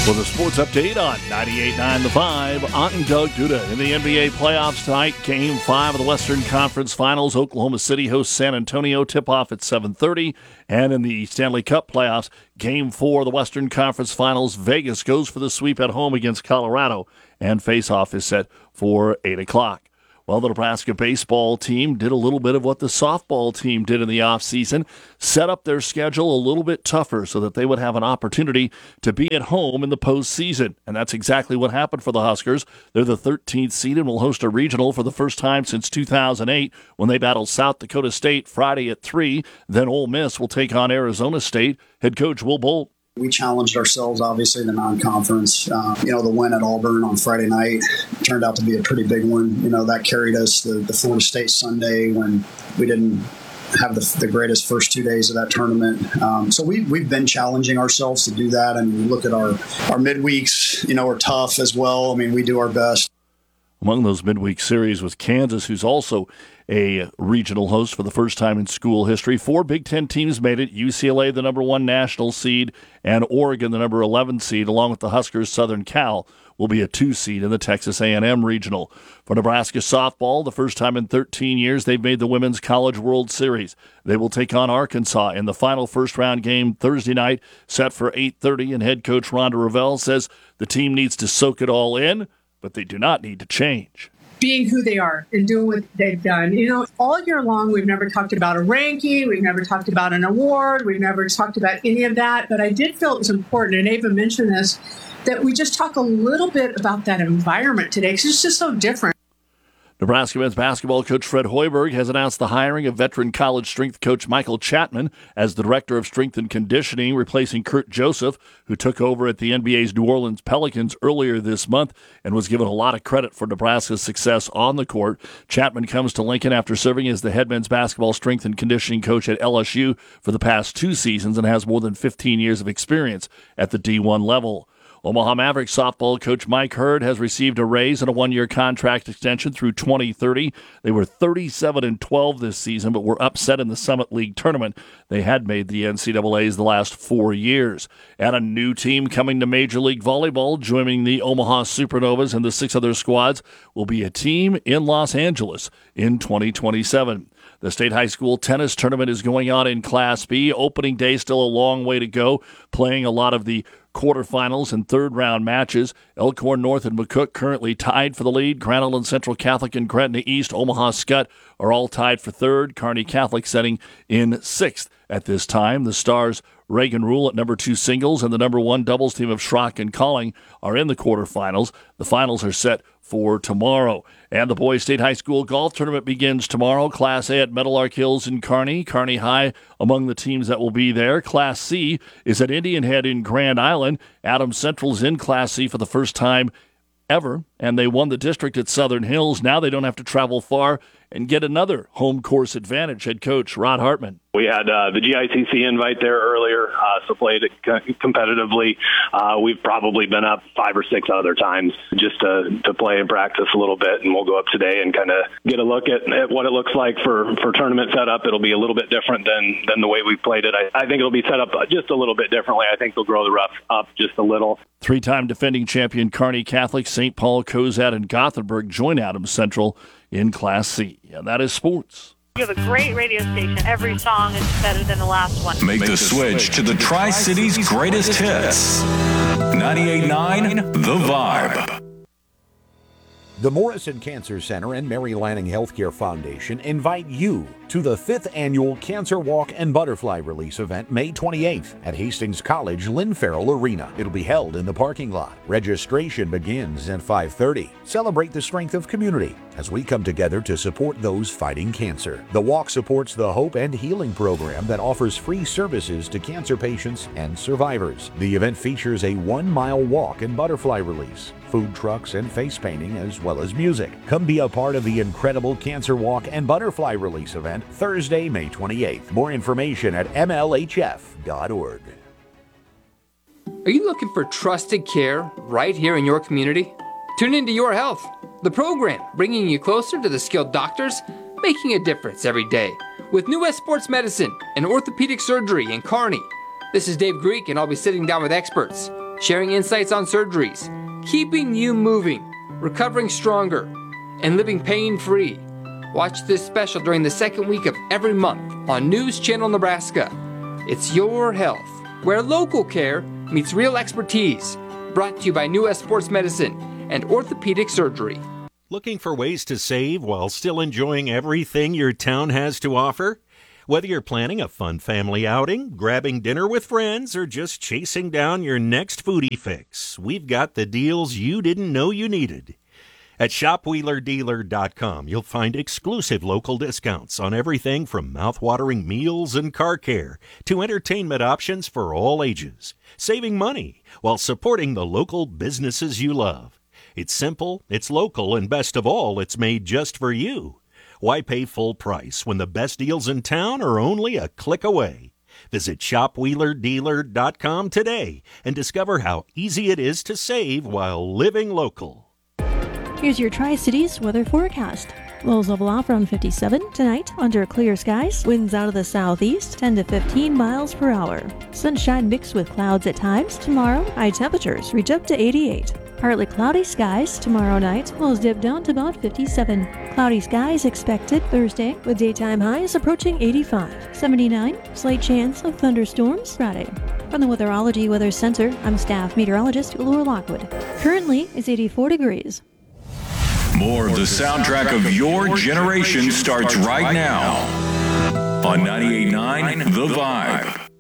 For the sports update on 98.9 The Vibe, I'm Doug Duda. In the NBA playoffs tonight, Game 5 of the Western Conference Finals, Oklahoma City hosts San Antonio, tip-off at 7:30. And in the Stanley Cup playoffs, Game 4 of the Western Conference Finals, Vegas goes for the sweep at home against Colorado, and face-off is set for 8 o'clock. Well, the Nebraska baseball team did a little bit of what the softball team did in the offseason, set up their schedule a little bit tougher so that they would have an opportunity to be at home in the postseason. And that's exactly what happened for the Huskers. They're the 13th seed and will host a regional for the first time since 2008 when they battle South Dakota State Friday at 3. Then Ole Miss will take on Arizona State. Head coach Will Bolt. We challenged ourselves, obviously, in the non-conference. The win at Auburn on Friday night turned out to be a pretty big one. That carried us the Florida State Sunday when we didn't have the greatest first 2 days of that tournament. So we've been challenging ourselves to do that. And we look at our midweeks, are tough as well. We do our best. Among those midweek series was Kansas, who's also a regional host for the first time in school history. 4 Big Ten teams made it: UCLA, the number 1 national seed, and Oregon, the number 11 seed, along with the Huskers. Southern Cal will be a 2 seed in the Texas A&M regional. For Nebraska softball, the first time in 13 years they've made the Women's College World Series. They will take on Arkansas in the final first-round game Thursday night, set for 8:30, and head coach Rhonda Revelle says the team needs to soak it all in, but they do not need to change. Being who they are and doing what they've done. All year long, we've never talked about a ranking. We've never talked about an award. We've never talked about any of that. But I did feel it was important, and Ava mentioned this, that we just talk a little bit about that environment today because it's just so different. Nebraska men's basketball coach Fred Hoiberg has announced the hiring of veteran college strength coach Michael Chapman as the director of strength and conditioning, replacing Kurt Joseph, who took over at the NBA's New Orleans Pelicans earlier this month and was given a lot of credit for Nebraska's success on the court. Chapman comes to Lincoln after serving as the head men's basketball strength and conditioning coach at LSU for the past 2 seasons and has more than 15 years of experience at the D1 level. Omaha Mavericks softball coach Mike Hurd has received a raise and a 1-year contract extension through 2030. They were 37-12 this season, but were upset in the Summit League tournament. They had made the NCAAs the last 4 years. And a new team coming to Major League Volleyball, joining the Omaha Supernovas and the 6 other squads, will be a team in Los Angeles in 2027. The state high school tennis tournament is going on in Class B. Opening day still a long way to go, playing a lot of the quarterfinals and third-round matches. Elkhorn North and McCook currently tied for the lead. Crandall and Central Catholic and Gretna East, Omaha Skutt are all tied for third. Kearney Catholic setting in 6th at this time. The Stars' Reagan Rule at number 2 singles and the number 1 doubles team of Schrock and Calling are in the quarterfinals. The finals are set for tomorrow. And the boys' state high school golf tournament begins tomorrow. Class A at Meadowlark Hills in Kearney. Kearney High among the teams that will be there. Class C is at Indian Head in Grand Island. Adams Central's in Class C for the first time ever, and they won the district at Southern Hills. Now they don't have to travel far and get another home course advantage. Head coach Rod Hartman. We had the GICC invite there earlier, so played it competitively. We've probably been up 5 or 6 other times just to play and practice a little bit, and we'll go up today and kind of get a look at what it looks like for tournament setup. It'll be a little bit different than the way we played it. I think it'll be set up just a little bit differently. I think they'll grow the rough up just a little. 3-time defending champion Kearney Catholic, St. Paul, Cozad, and Gothenburg join Adams Central in Class C. And that is sports. You have a great radio station. Every song is better than the last one. Make the switch to the Tri-Cities greatest hits. 98.9 The Vibe. The Morrison Cancer Center and Mary Lanning Healthcare Foundation invite you to the 5th Annual Cancer Walk and Butterfly Release event May 28th at Hastings College Lynn Farrell Arena. It'll be held in the parking lot. Registration begins at 5:30. Celebrate the strength of community as we come together to support those fighting cancer. The walk supports the Hope and Healing program that offers free services to cancer patients and survivors. The event features a 1-mile walk and butterfly release, food trucks and face painting, as well as music. Come be a part of the incredible Cancer Walk and Butterfly Release event Thursday, May 28th. More information at mlhf.org. Are you looking for trusted care right here in your community? Tune into Your Health, the program bringing you closer to the skilled doctors making a difference every day with New West Sports Medicine and Orthopedic Surgery in Kearney. This is Dave Greek, and I'll be sitting down with experts sharing insights on surgeries, keeping you moving, recovering stronger, and living pain-free. Watch this special during the second week of every month on News Channel Nebraska. It's Your Health, where local care meets real expertise. Brought to you by New West Sports Medicine and Orthopedic Surgery. Looking for ways to save while still enjoying everything your town has to offer? Whether you're planning a fun family outing, grabbing dinner with friends, or just chasing down your next foodie fix, we've got the deals you didn't know you needed. At ShopWheelerDealer.com, you'll find exclusive local discounts on everything from mouth-watering meals and car care to entertainment options for all ages, saving money while supporting the local businesses you love. It's simple, it's local, and best of all, it's made just for you. Why pay full price when the best deals in town are only a click away? Visit ShopWheelerDealer.com today and discover how easy it is to save while living local. Here's your Tri-Cities weather forecast. Lows level off around 57 tonight under clear skies. Winds out of the southeast 10 to 15 miles per hour. Sunshine mixed with clouds at times. Tomorrow, high temperatures reach up to 88. Partly cloudy skies tomorrow night. Lows dip down to about 57. Cloudy skies expected Thursday with daytime highs approaching 85. 79. Slight chance of thunderstorms Friday. From the Weatherology Weather Center, I'm staff meteorologist Laura Lockwood. Currently, it's 84 degrees. More of the soundtrack of your generation starts right now on 98.9 The Vibe.